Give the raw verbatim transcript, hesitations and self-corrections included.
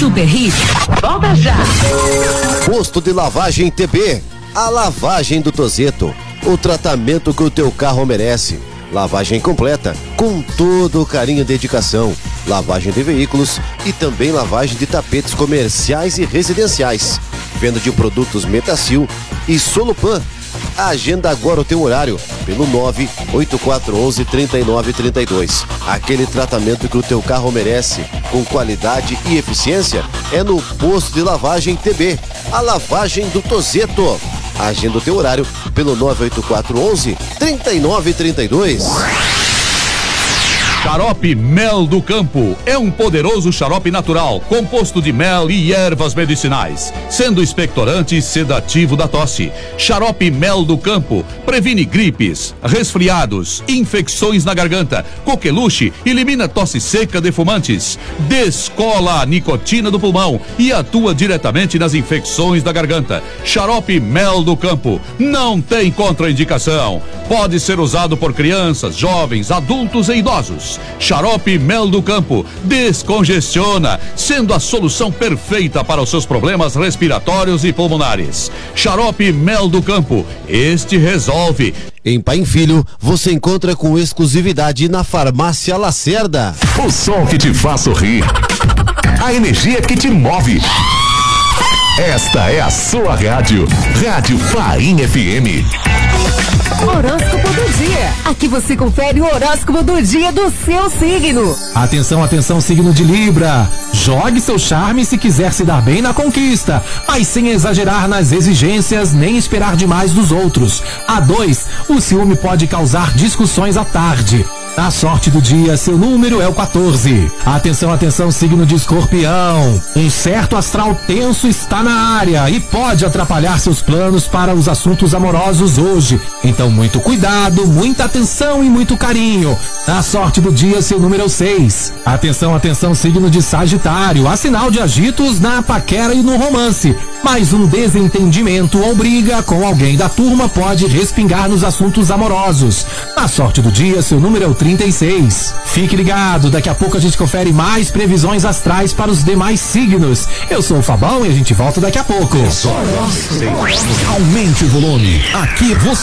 Super Hits. Volta já. Posto de lavagem T B. A lavagem do Tozeto. O tratamento que o teu carro merece. Lavagem completa, com todo o carinho e dedicação. Lavagem de veículos e também lavagem de tapetes comerciais e residenciais. Venda de produtos Metacil e Solupan. Agenda agora o teu horário pelo nove oito quatro um um três nove três dois. Aquele tratamento que o teu carro merece, com qualidade e eficiência, é no Posto de Lavagem T B. A lavagem do Tozeto. Agenda o teu horário pelo nove oito quatro um um três nove três dois. Xarope Mel do Campo é um poderoso xarope natural, composto de mel e ervas medicinais, sendo expectorante e sedativo da tosse. Xarope Mel do Campo previne gripes, resfriados, infecções na garganta, coqueluche, elimina tosse seca de fumantes, descola a nicotina do pulmão e atua diretamente nas infecções da garganta. Xarope Mel do Campo não tem contraindicação. Pode ser usado por crianças, jovens, adultos e idosos. Xarope Mel do Campo descongestiona, sendo a solução perfeita para os seus problemas respiratórios e pulmonares. Xarope Mel do Campo, este resolve. Em Pai Filho, você encontra com exclusividade na Farmácia Lacerda. O som que te faz sorrir. A energia que te move. Esta é a sua rádio. Rádio Faim F M. Horóscopo do dia. Aqui você confere o horóscopo do dia do seu signo. Atenção, atenção, signo de Libra. Jogue seu charme se quiser se dar bem na conquista, mas sem exagerar nas exigências nem esperar demais dos outros. A dois, o ciúme pode causar discussões à tarde. A sorte do dia, seu número é o quatorze. Atenção, atenção, signo de Escorpião. Um certo astral tenso está na área e pode atrapalhar seus planos para os assuntos amorosos hoje. Então, muito cuidado, muita atenção e muito carinho. A sorte do dia, seu número é o seis. Atenção, atenção, signo de Sagitário. Há sinal de agitos na paquera e no romance, mas um desentendimento ou briga com alguém da turma pode respingar nos assuntos amorosos. A sorte do dia, seu número é o trinta e seis. Fique ligado, daqui a pouco a gente confere mais previsões astrais para os demais signos. Eu sou o Fabão e a gente volta daqui a pouco. Aumente o volume. Aqui você